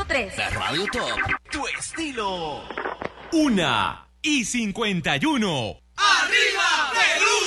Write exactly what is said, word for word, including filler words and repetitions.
tres. La Radio Top, tu estilo. Una y cincuenta y uno. ¡Arriba, Perú!